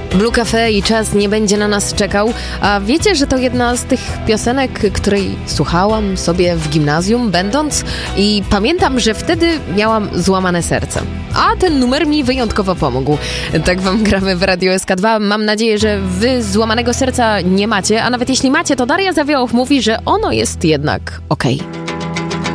Blue Cafe i Czas nie będzie na nas czekał. A wiecie, że to jedna z tych piosenek, której słuchałam sobie w gimnazjum będąc i pamiętam, że wtedy miałam złamane serce. A ten numer mi wyjątkowo pomógł. Tak wam gramy w Radio SK2. Mam nadzieję, że wy złamanego serca nie macie, a nawet jeśli macie, to Daria Zawiałow mówi, że ono jest jednak okej.